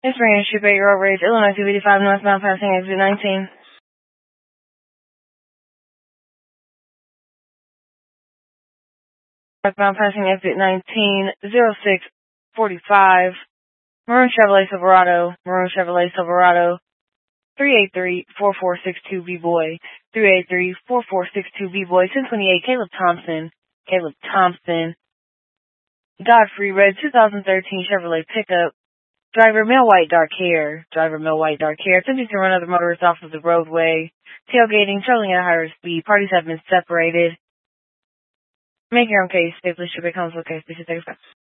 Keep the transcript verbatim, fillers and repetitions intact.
Inspiration Street, Bay Road Rage, Illinois two eighty-five northbound passing exit nineteen. Northbound passing exit nineteen, zero six forty-five. Maroon Chevrolet Silverado, Maroon Chevrolet Silverado, three eight three, four four six two B-Boy, three eight three, four four six two B-Boy, ten twenty-eight, Caleb Thompson, Caleb Thompson, Godfrey Red, two thousand thirteen Chevrolet pickup, driver male white dark hair, driver male white dark hair, attempting to run other motorists off of the roadway, tailgating, traveling at a higher speed, parties have been separated. Make your own case, stay please, should become okay, please take a